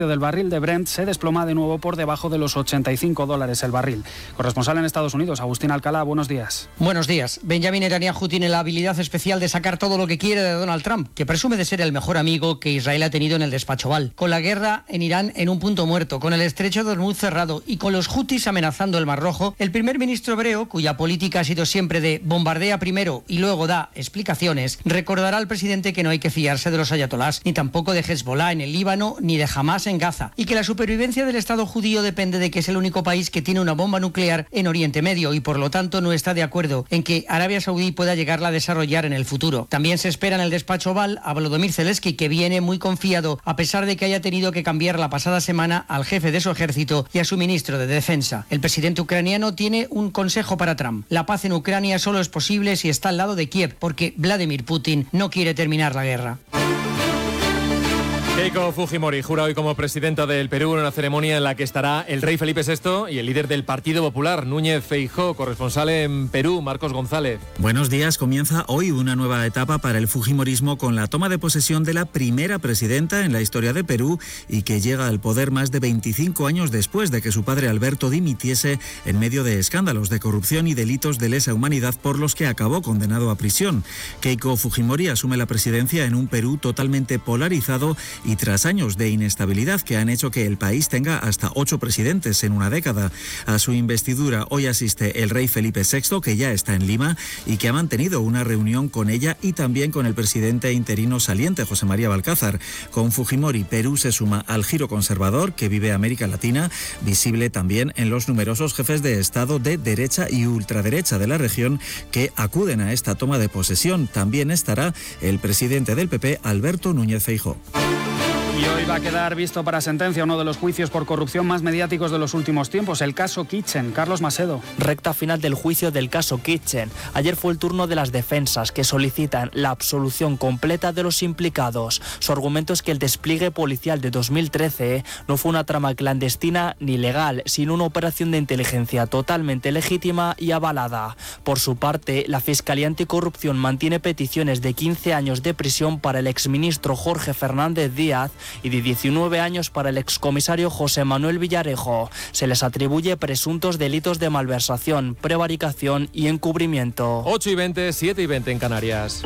del barril de Brent se desploma de nuevo por debajo de los $85 el barril. Corresponsal en Estados Unidos, Agustín Alcalá, buenos días. Buenos días. Benjamin Netanyahu tiene la habilidad especial de sacar todo lo que quiere de Donald Trump, que presume de ser el mejor amigo que Israel ha tenido en el despacho Oval. Con la guerra en Irán en un punto muerto, con el estrecho de Hormuz cerrado y con los hutis amenazando el Mar Rojo, el primer ministro hebreo, cuya política ha sido siempre de bombardea primero y luego da explicaciones, recordará al presidente que no hay que fiarse de los ayatolás, ni tampoco de Hezbollah en el Líbano, ni de Hamás en Gaza, y que la supervivencia del Estado judío depende de que es el único país que tiene una bomba nuclear en Oriente Medio y por lo tanto no está de acuerdo en que Arabia Saudí pueda llegarla a desarrollar en el futuro. También se espera en el despacho Oval a Volodymyr Zelensky, que viene muy confiado a pesar de que haya tenido que cambiar la pasada semana al jefe de su ejército y a su ministro de Defensa. El presidente ucraniano tiene un consejo para Trump. La paz en Ucrania solo es posible si está al lado de Kiev, porque Vladimir Putin no quiere terminar la guerra. Keiko Fujimori jura hoy como presidenta del Perú en una ceremonia en la que estará el rey Felipe VI y el líder del Partido Popular, Núñez Feijóo. Corresponsal en Perú, Marcos González. Buenos días. Comienza hoy una nueva etapa para el fujimorismo con la toma de posesión de la primera presidenta en la historia de Perú y que llega al poder más de 25 años después de que su padre Alberto dimitiese en medio de escándalos de corrupción y delitos de lesa humanidad por los que acabó condenado a prisión. Keiko Fujimori asume la presidencia en un Perú totalmente polarizado y tras años de inestabilidad que han hecho que el país tenga hasta 8 presidentes en una década. A su investidura hoy asiste el rey Felipe VI, que ya está en Lima y que ha mantenido una reunión con ella y también con el presidente interino saliente, José María Balcázar. Con Fujimori, Perú se suma al giro conservador que vive América Latina, visible también en los numerosos jefes de Estado de derecha y ultraderecha de la región que acuden a esta toma de posesión. También estará el presidente del PP, Alberto Núñez Feijóo. Y hoy va a quedar visto para sentencia uno de los juicios por corrupción más mediáticos de los últimos tiempos, el caso Kitchen. Carlos Macedo. Recta final del juicio del caso Kitchen. Ayer fue el turno de las defensas, que solicitan la absolución completa de los implicados. Su argumento es que el despliegue policial de 2013 no fue una trama clandestina ni legal, sino una operación de inteligencia totalmente legítima y avalada. Por su parte, la Fiscalía Anticorrupción mantiene peticiones de 15 años de prisión para el exministro Jorge Fernández Díaz y de 19 años para el excomisario José Manuel Villarejo. Se les atribuye presuntos delitos de malversación, prevaricación y encubrimiento. 8:20, 7:20 en Canarias.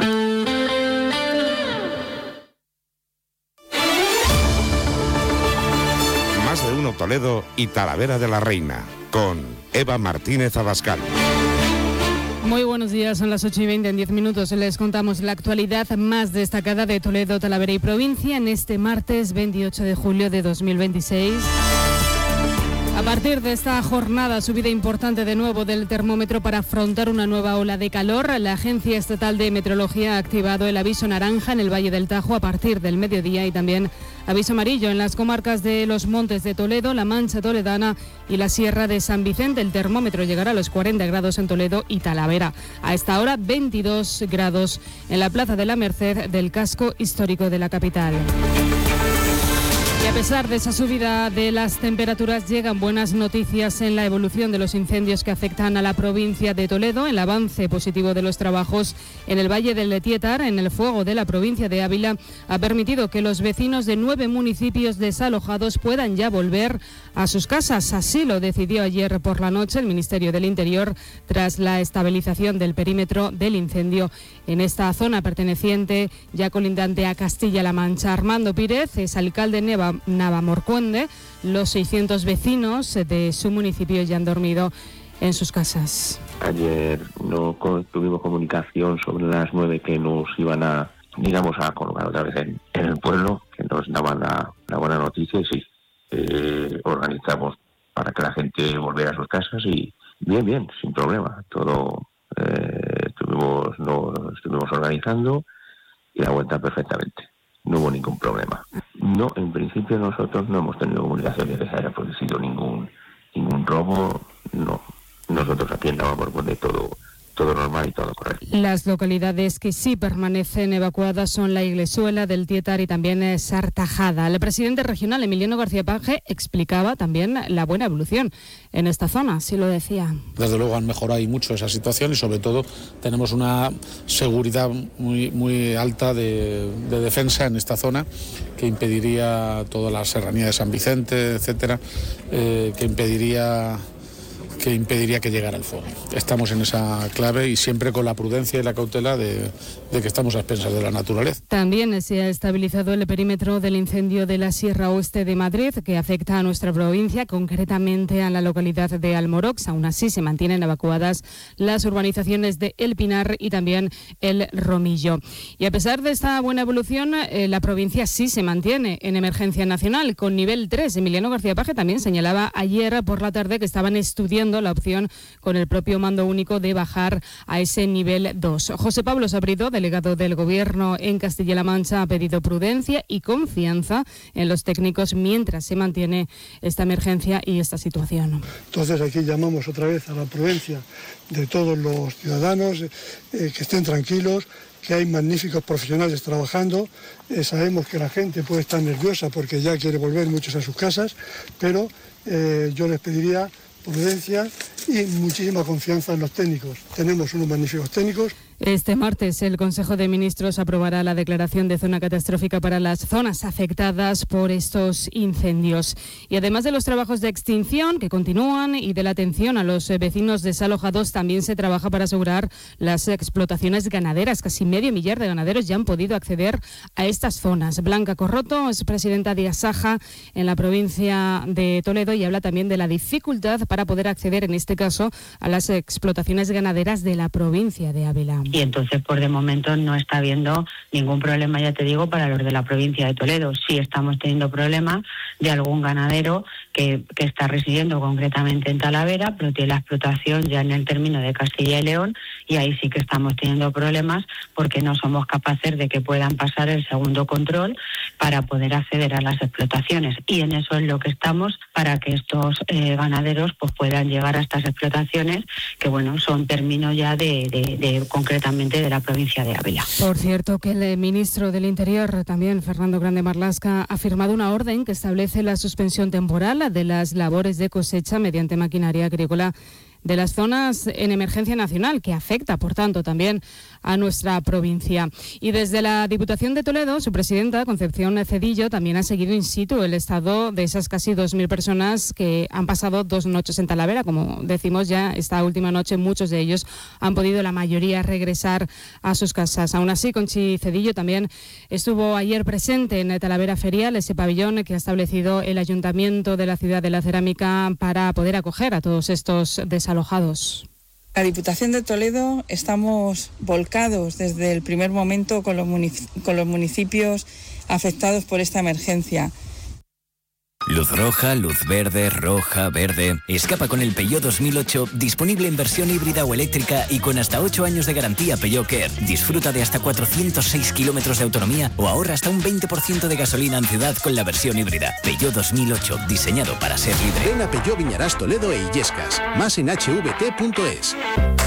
Más de uno Toledo y Talavera de la Reina, con Eva Martínez Abascal. Muy buenos días, son las 8:20, en 10 minutos les contamos la actualidad más destacada de Toledo, Talavera y provincia en este martes 28 de julio de 2026. A partir de esta jornada, subida importante de nuevo del termómetro para afrontar una nueva ola de calor, la Agencia Estatal de Meteorología ha activado el aviso naranja en el Valle del Tajo a partir del mediodía y también aviso amarillo en las comarcas de los Montes de Toledo, La Mancha Toledana y la Sierra de San Vicente. El termómetro llegará a los 40 grados en Toledo y Talavera. A esta hora, 22 grados en la Plaza de la Merced del casco histórico de la capital. Y a pesar de esa subida de las temperaturas, llegan buenas noticias en la evolución de los incendios que afectan a la provincia de Toledo. El avance positivo de los trabajos en el Valle del Tietar, en el fuego de la provincia de Ávila, ha permitido que los vecinos de 9 municipios desalojados puedan ya volver a sus casas. Así lo decidió ayer por la noche el Ministerio del Interior tras la estabilización del perímetro del incendio en esta zona perteneciente ya colindante a Castilla-La Mancha. Armando Pírez es alcalde de Navalmorcuende. Los 600 vecinos de su municipio ya han dormido en sus casas. Ayer no tuvimos comunicación sobre las 9 que nos iban a colocar otra vez en el pueblo, que nos daban la buena noticia y sí, organizamos para que la gente volviera a sus casas y bien, sin problema. Todo nos estuvimos organizando y la vuelta perfectamente. No hubo ningún problema. No, en principio nosotros no hemos tenido comunicación de que se haya producido ningún robo. No, nosotros aquí en Navalmorcuende todo todo normal y todo correcto. Las localidades que sí permanecen evacuadas son La Iglesuela, del Tietar y también Sartajada. El presidente regional, Emiliano García Paje, explicaba también la buena evolución en esta zona, así lo decía. Desde luego han mejorado y mucho esa situación y sobre todo tenemos una seguridad muy alta de defensa en esta zona que impediría toda la serranía de San Vicente, etcétera, que impediría que llegara el fuego. Estamos en esa clave y siempre con la prudencia y la cautela de que estamos a expensas de la naturaleza. También se ha estabilizado el perímetro del incendio de la Sierra Oeste de Madrid, que afecta a nuestra provincia, concretamente a la localidad de Almorox. Aún así se mantienen evacuadas las urbanizaciones de El Pinar y también El Romillo. Y a pesar de esta buena evolución, la provincia sí se mantiene en emergencia nacional con nivel 3. Emiliano García Paje también señalaba ayer por la tarde que estaban estudiando la opción con el propio mando único de bajar a ese nivel 2. José Pablo Sabrido, delegado del Gobierno en Castilla-La Mancha, ha pedido prudencia y confianza en los técnicos mientras se mantiene esta emergencia y esta situación. Entonces aquí llamamos otra vez a la prudencia de todos los ciudadanos, que estén tranquilos, que hay magníficos profesionales trabajando. Sabemos que la gente puede estar nerviosa porque ya quiere volver muchos a sus casas, pero yo les pediría prudencia y muchísima confianza en los técnicos. Tenemos unos magníficos técnicos. Este martes el Consejo de Ministros aprobará la declaración de zona catastrófica para las zonas afectadas por estos incendios. Y además de los trabajos de extinción que continúan y de la atención a los vecinos desalojados, también se trabaja para asegurar las explotaciones ganaderas. Casi 500.000 de ganaderos ya han podido acceder a estas zonas. Blanca Corroto es presidenta de Asaja en la provincia de Toledo y habla también de la dificultad para poder acceder, en este caso, a las explotaciones ganaderas de la provincia de Ávila. Y entonces, pues de momento no está habiendo ningún problema, ya te digo, para los de la provincia de Toledo. Sí estamos teniendo problemas de algún ganadero que está residiendo concretamente en Talavera, pero tiene la explotación ya en el término de Castilla y León, y ahí sí que estamos teniendo problemas porque no somos capaces de que puedan pasar el segundo control para poder acceder a las explotaciones. Y en eso es lo que estamos, para que estos ganaderos pues puedan llegar a estas explotaciones, que bueno, son términos ya de concretamente de la provincia de Ávila. Por cierto, que el ministro del Interior, también Fernando Grande Marlaska, ha firmado una orden que establece la suspensión temporal de las labores de cosecha mediante maquinaria agrícola de las zonas en emergencia nacional, que afecta, por tanto, también a nuestra provincia. Y desde la Diputación de Toledo, su presidenta, Concepción Cedillo, también ha seguido in situ el estado de esas casi 2.000 personas que han pasado 2 noches en Talavera. Como decimos, ya esta última noche muchos de ellos han podido, la mayoría, regresar a sus casas. Aún así, Conchi Cedillo también estuvo ayer presente en Talavera Ferial, ese pabellón que ha establecido el Ayuntamiento de la Ciudad de la Cerámica para poder acoger a todos estos desalojados. La Diputación de Toledo estamos volcados desde el primer momento con los municipios afectados por esta emergencia. Luz roja, luz verde, roja, verde. Escapa con el Peugeot 2008, disponible en versión híbrida o eléctrica y con hasta 8 años de garantía Peugeot Care. Disfruta de hasta 406 kilómetros de autonomía o ahorra hasta un 20% de gasolina en ciudad con la versión híbrida. Peugeot 2008, diseñado para ser libre. Ven a Peugeot Viñarás Toledo e Illescas. Más en hvt.es.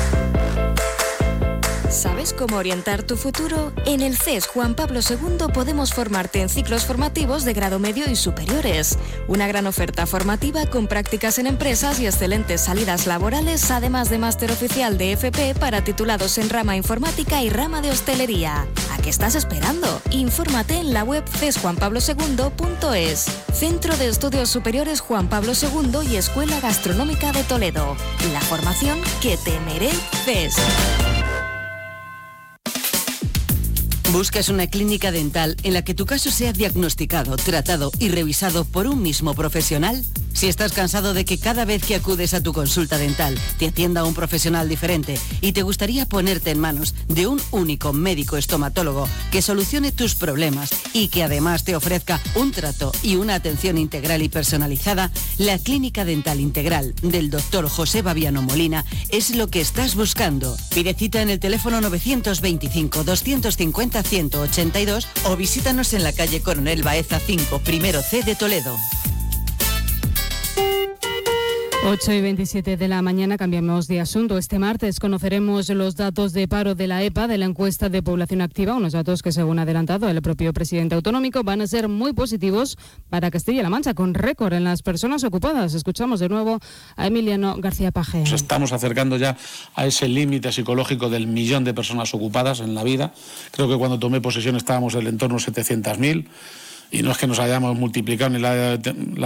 ¿Sabes cómo orientar tu futuro? En el CES Juan Pablo II podemos formarte en ciclos formativos de grado medio y superiores. Una gran oferta formativa con prácticas en empresas y excelentes salidas laborales, además de máster oficial de FP para titulados en rama informática y rama de hostelería. ¿A qué estás esperando? Infórmate en la web cesjuanpablo2.es. Centro de Estudios Superiores Juan Pablo II y Escuela Gastronómica de Toledo. La formación que te mereces. ¿Buscas una clínica dental en la que tu caso sea diagnosticado, tratado y revisado por un mismo profesional? Si estás cansado de que cada vez que acudes a tu consulta dental te atienda un profesional diferente y te gustaría ponerte en manos de un único médico estomatólogo que solucione tus problemas y que además te ofrezca un trato y una atención integral y personalizada, la Clínica Dental Integral del Dr. José Babiano Molina es lo que estás buscando. Pide cita en el teléfono 925-250-182 o visítanos en la calle Coronel Baeza 5, primero C de Toledo. 8:27 de la mañana, cambiamos de asunto. Este martes conoceremos los datos de paro de la EPA, de la encuesta de población activa, unos datos que, según ha adelantado el propio presidente autonómico, van a ser muy positivos para Castilla-La Mancha, con récord en las personas ocupadas. Escuchamos de nuevo a Emiliano García Paje. Nos estamos acercando ya a ese límite psicológico del 1.000.000 de personas ocupadas en la vida. Creo que cuando tomé posesión estábamos en el entorno de 700.000. Y no es que nos hayamos multiplicado ni la